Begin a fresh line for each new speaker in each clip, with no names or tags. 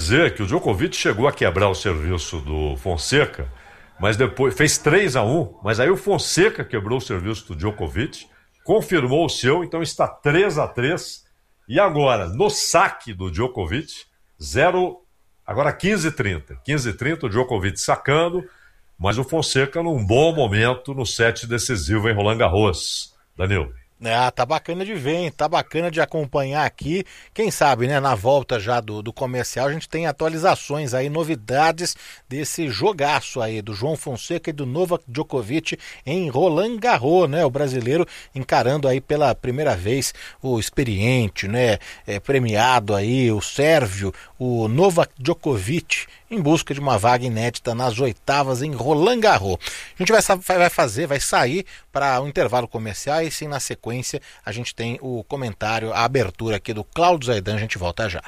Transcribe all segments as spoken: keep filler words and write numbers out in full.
dizer que o Djokovic chegou a quebrar o serviço do Fonseca, mas depois fez três a um, mas aí o Fonseca quebrou o serviço do Djokovic, confirmou o seu, então está três a três. E agora, no saque do Djokovic, zero, agora quinze a trinta. quinze a trinta, o Djokovic sacando, mas o Fonseca num bom momento no set decisivo em Roland Garros. Danilo.
Ah, tá bacana de ver, hein? Tá bacana de acompanhar aqui. Quem sabe, né, na volta já do, do comercial, a gente tem atualizações aí, novidades desse jogaço aí do João Fonseca e do Novak Djokovic em Roland Garros, né? O brasileiro encarando aí pela primeira vez o experiente, né, é, premiado aí, o sérvio, o Novak Djokovic, em busca de uma vaga inédita nas oitavas em Roland Garros. A gente vai, vai fazer, vai sair para um intervalo comercial e sim, na sequência a gente tem o comentário, a abertura aqui do Cláudio Zaidan, a gente volta já.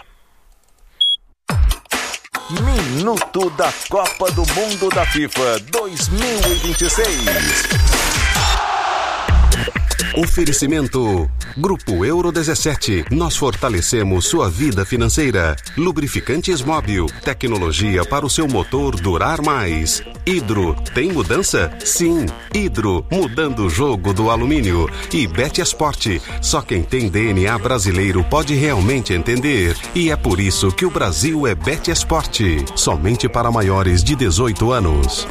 Minuto da Copa do Mundo da FIFA dois mil e vinte e seis. Oferecimento Grupo Euro dezessete. Nós fortalecemos sua vida financeira. Lubrificantes Móbil. Tecnologia para o seu motor durar mais. Hidro. Tem mudança? Sim. Hidro. Mudando o jogo do alumínio. E Betesport. Só quem tem D N A brasileiro pode realmente entender. E é por isso que o Brasil é Betesport. Somente para maiores de dezoito anos.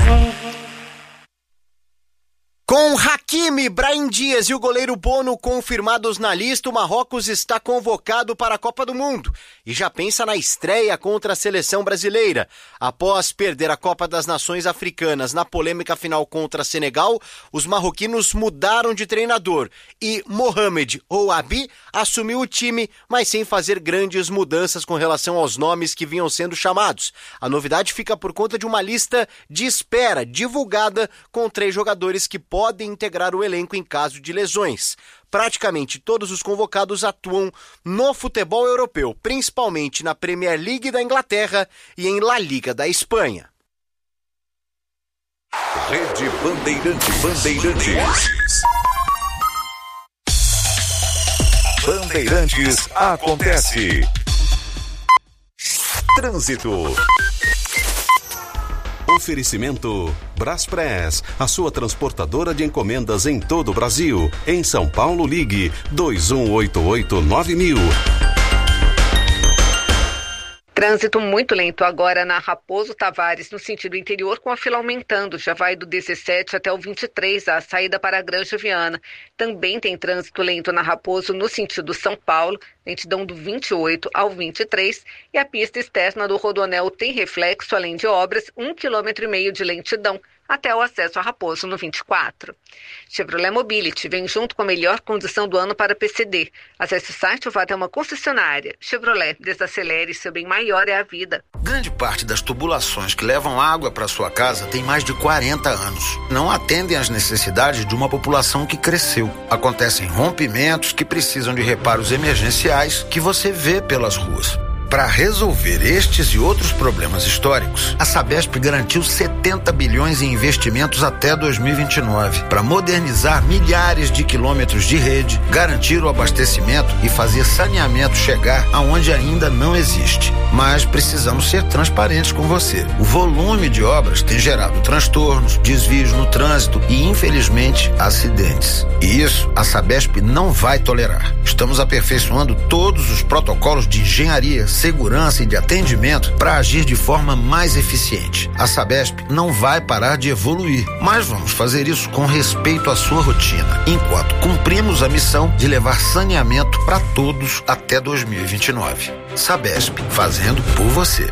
Com Hakimi, Brahim Dias e o goleiro Bono confirmados na lista, o Marrocos está convocado para a Copa do Mundo e já pensa na estreia contra a seleção brasileira. Após perder a Copa das Nações Africanas na polêmica final contra Senegal, os marroquinos mudaram de treinador e Mohamed Ouabi assumiu o time, mas sem fazer grandes mudanças com relação aos nomes que vinham sendo chamados. A novidade fica por conta de uma lista de espera divulgada com três jogadores que podem podem integrar o elenco em caso de lesões. Praticamente todos os convocados atuam no futebol europeu, principalmente na Premier League da Inglaterra e em La Liga da Espanha.
Rede Bandeirantes. Bandeirantes. Bandeirantes acontece. Trânsito. Oferecimento Braspress, a sua transportadora de encomendas em todo o Brasil. Em São Paulo, ligue dois um oito oito nove mil.
Trânsito muito lento agora na Raposo Tavares, no sentido interior, com a fila aumentando. Já vai do dezessete até o vinte e três, a saída para a Granja Viana. Também tem trânsito lento na Raposo, no sentido São Paulo, lentidão do vinte e oito ao vinte e três. E a pista externa do Rodoanel tem reflexo, além de obras, um quilômetro e meio de lentidão até o acesso a Raposo no vinte e quatro. Chevrolet Mobility vem junto com a melhor condição do ano para P C D. Acesse o site ou vá até uma concessionária. Chevrolet, desacelere, seu bem maior é a vida.
Grande parte das tubulações que levam água para sua casa tem mais de quarenta anos. Não atendem às necessidades de uma população que cresceu. Acontecem rompimentos que precisam de reparos emergenciais que você vê pelas ruas. Para resolver estes e outros problemas históricos, a Sabesp garantiu setenta bilhões em investimentos até dois mil e vinte e nove para modernizar milhares de quilômetros de rede, garantir o abastecimento e fazer saneamento chegar aonde ainda não existe. Mas precisamos ser transparentes com você. O volume de obras tem gerado transtornos, desvios no trânsito e, infelizmente, acidentes. E isso a Sabesp não vai tolerar. Estamos aperfeiçoando todos os protocolos de engenharia, segurança e de atendimento para agir de forma mais eficiente. A Sabesp não vai parar de evoluir, mas vamos fazer isso com respeito à sua rotina, enquanto cumprimos a missão de levar saneamento para todos até dois mil e vinte e nove. Sabesp, fazendo por você.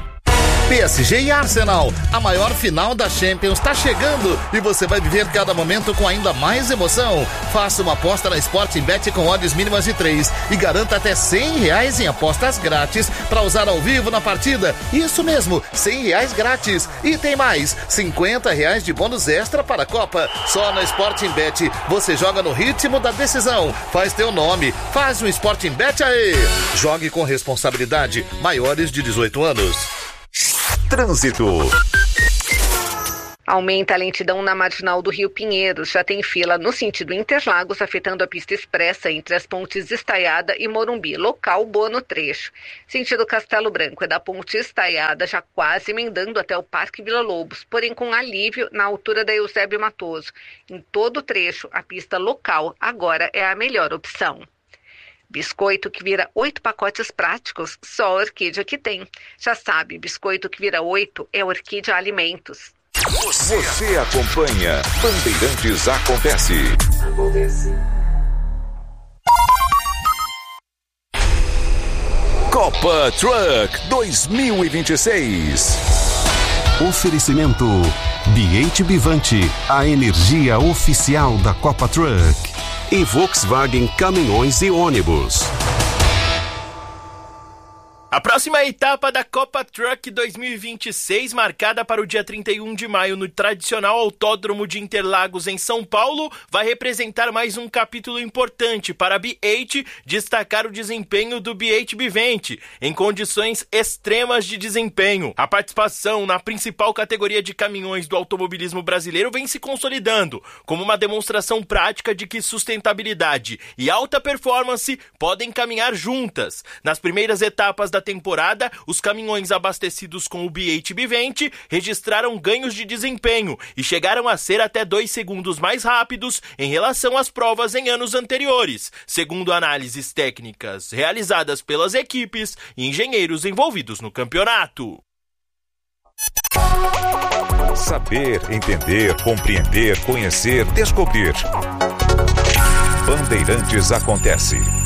P S G e Arsenal, a maior final da Champions está chegando e você vai viver cada momento com ainda mais emoção. Faça uma aposta na Sportingbet com odds mínimas de três e garanta até cem reais em apostas grátis para usar ao vivo na partida. Isso mesmo, cem reais grátis. E tem mais, cinquenta reais de bônus extra para a Copa. Só na Sportingbet você joga no ritmo da decisão. Faz teu nome, faz um Sportingbet aí. Jogue com responsabilidade, maiores de dezoito anos.
Trânsito.
Aumenta a lentidão na marginal do Rio Pinheiros. Já tem fila no sentido Interlagos, afetando a pista expressa entre as pontes Estaiada e Morumbi. Local boa no trecho. Sentido Castelo Branco é da ponte Estaiada, já quase emendando até o Parque Vila Lobos, porém com alívio na altura da Eusébio Matoso. Em todo o trecho, a pista local agora é a melhor opção. Biscoito que vira oito pacotes práticos, só a Orquídea que tem. Já sabe, biscoito que vira oito é Orquídea Alimentos.
Você, Você acompanha Bandeirantes Acontece. Acontece. Copa Truck dois mil e vinte e seis.
Oferecimento B H Bivante, a energia oficial da Copa Truck. E Volkswagen Caminhões e Ônibus.
A próxima etapa da Copa Truck dois mil e vinte e seis, marcada para o dia trinta e um de maio no tradicional Autódromo de Interlagos, em São Paulo, vai representar mais um capítulo importante para a B H destacar o desempenho do B H Bivante em condições extremas de desempenho. A participação na principal categoria de caminhões do automobilismo brasileiro vem se consolidando como uma demonstração prática de que sustentabilidade e alta performance podem caminhar juntas. Nas primeiras etapas da temporada, os caminhões abastecidos com o B H Bivante registraram ganhos de desempenho e chegaram a ser até dois segundos mais rápidos em relação às provas em anos anteriores, segundo análises técnicas realizadas pelas equipes e engenheiros envolvidos no campeonato.
Saber, entender, compreender, conhecer, descobrir. Bandeirantes Acontece.